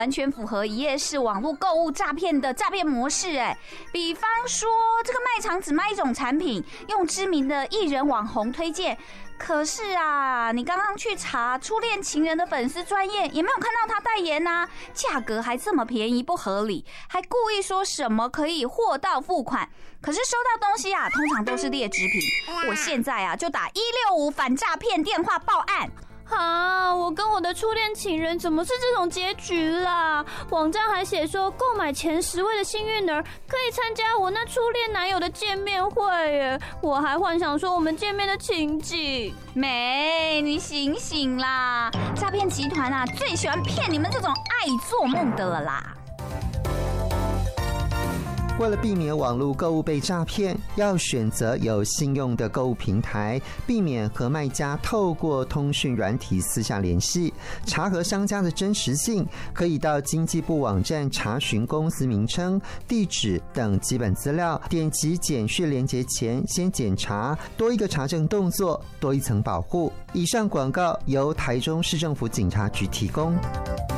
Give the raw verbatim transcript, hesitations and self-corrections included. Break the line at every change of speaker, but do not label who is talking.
完全符合一页式网络购物诈骗的诈骗模式，哎，比方说这个卖场只卖一种产品，用知名的艺人网红推荐，可是啊，你刚刚去查初恋情人的粉丝专页，也没有看到他代言啊，价格还这么便宜不合理，还故意说什么可以货到付款，可是收到东西啊，通常都是劣质品。我现在啊就打一六五反诈骗电话报案。
啊！我跟我的初恋情人怎么是这种结局啦？网站还写说，购买前十位的幸运儿可以参加我那初恋男友的见面会耶！我还幻想说我们见面的情景。
美，你醒醒啦！诈骗集团啊，最喜欢骗你们这种爱做梦的了啦。
为了避免网络购物被诈骗，要选择有信用的购物平台，避免和卖家透过通讯软体私下联系。查核商家的真实性，可以到经济部网站查询公司名称、地址等基本资料。点击简讯连结前，先检查，多一个查证动作，多一层保护。以上广告由台中市政府警察局提供。